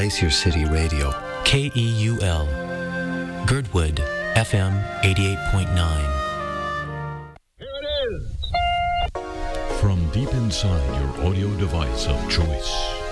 Glacier City Radio. KEUL, Girdwood, FM 88.9. Here it is! From deep inside your audio device of choice.